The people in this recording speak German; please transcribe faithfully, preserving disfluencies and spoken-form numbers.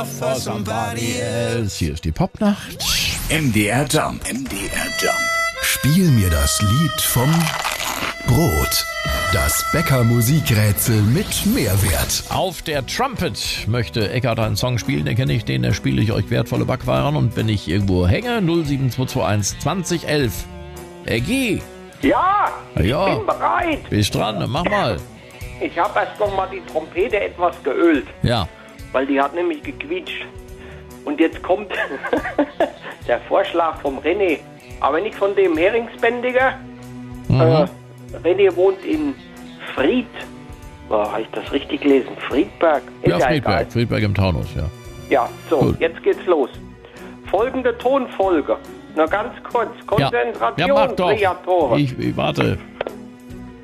for somebody else. Hier ist die Popnacht. M D R Jump. M D R Jump. Spiel mir das Lied vom Brot. Das Bäcker-Musikrätsel mit Mehrwert. Auf der Trumpet möchte Eckart einen Song spielen, den kenne ich, den da spiele ich euch wertvolle Backwaren. Und wenn ich irgendwo hänge, null sieben zwei zwei eins zwanzig elf. Eggi! Ja, ich Ja. bin bereit. Bist dran, mach mal. Ich habe erst noch mal die Trompete etwas geölt, Ja. weil die hat nämlich gequietscht. Und jetzt kommt der Vorschlag vom René, aber nicht von dem Heringsbändiger. Mhm. Äh, René wohnt in Fried. Oh, habe ich das richtig gelesen? Friedberg? Ist Ja, ja Friedberg. egal. Friedberg im Taunus, ja. Ja, so, Gut. jetzt geht's los. Folgende Tonfolge. Nur ganz kurz. Ja, Konzentration, ja mach doch. Kreatoren. Ich, ich warte.